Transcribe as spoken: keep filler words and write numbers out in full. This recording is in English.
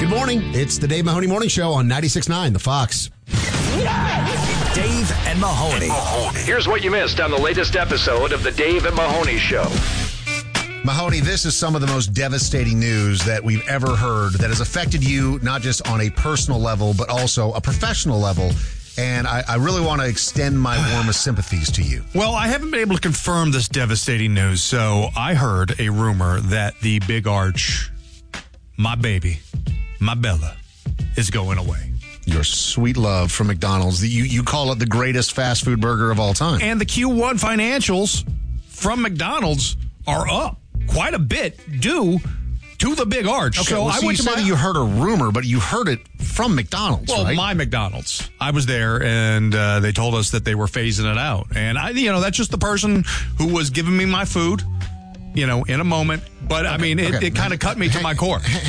Good morning. It's the Dave Mahoney Morning Show on ninety-six point nine The Fox. Yes! Dave and Mahoney. Mahoney. Here's what you missed on the latest episode of the Dave and Mahoney Show. Mahoney, this is some of the most devastating news that we've ever heard that has affected you not just on a personal level, but also a professional level. And I, I really want to extend my warmest sympathies to you. Well, I haven't been able to confirm this devastating news, so I heard a rumor that the Big Arch, my baby, my Bella, is going away. Your sweet love from McDonald's. You, you call it the greatest fast food burger of all time. And the Q one financials from McDonald's are up quite a bit due to the Big Arch. Okay, so well, I so went you to said my, you heard a rumor, but you heard it from McDonald's, well, right? my McDonald's. I was there, and uh, they told us that they were phasing it out. And I, you know, that's just the person who was giving me my food, you know, in a moment. But I mean, it, Okay. it kind of cut me to my core.